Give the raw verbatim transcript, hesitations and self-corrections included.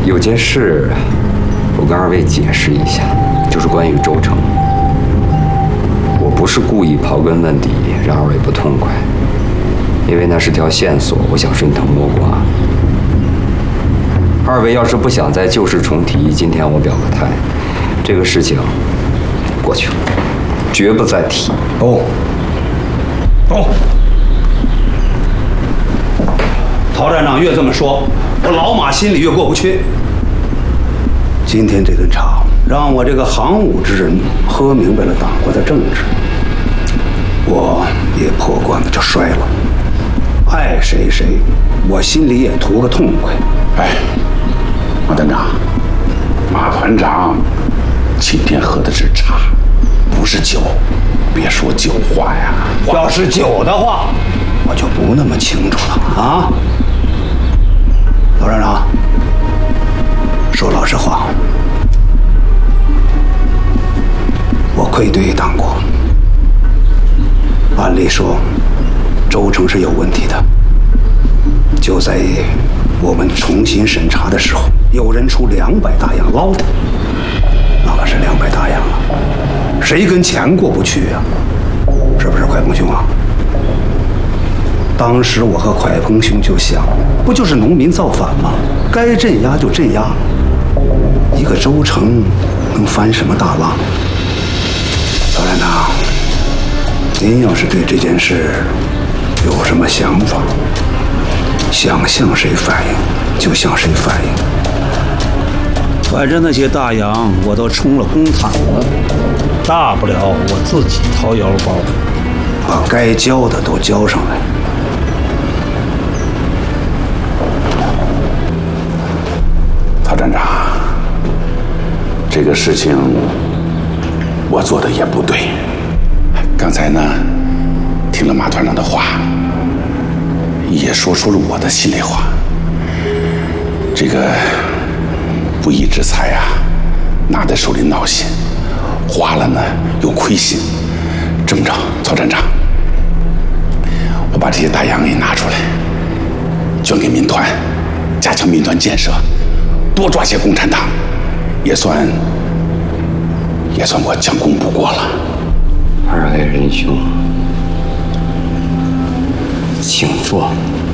有件事，我跟二位解释一下，就是关于周成。我不是故意刨根问底，让二位不痛快，因为那是条线索，我想顺藤摸瓜。二位要是不想再旧事重提，今天我表个态，这个事情过去了，绝不再提。 哦，哦。 陶站长越这么说，我老马心里越过不去。今天这顿茶，让我这个行伍之人喝明白了党国的政治，我也破罐子就摔了。爱谁谁，我心里也图个痛快。 哎，马团长，马团长，今天喝的是茶，不是酒，别说酒话呀。 要是酒的话，我就不那么清楚了啊。陶站长，说老实话，我愧对党国。按理说，周成是有问题的。就在我们重新审查的时候，有人出两百大洋捞他，那可是两百大洋啊！谁跟钱过不去呀、啊？是不是，快鹏兄啊？当时我和蒯鹏兄就想，不就是农民造反吗？该镇压就镇压，一个周成能翻什么大浪？陶站长，您要是对这件事有什么想法，想向谁反映就向谁反映。反正那些大洋我都充了公帑了，大不了我自己掏腰包，把该交的都交上来。 陶站长，这个事情我做的也不对。刚才呢，听了马团长的话，也说出了我的心里话。这个不义之财啊，拿在手里闹心，花了呢又亏心。这么着，曹站长，我把这些大洋给拿出来，捐给民团，加强民团建设。多抓些共产党，也算也算我将功补过了。 二位仁兄，请坐。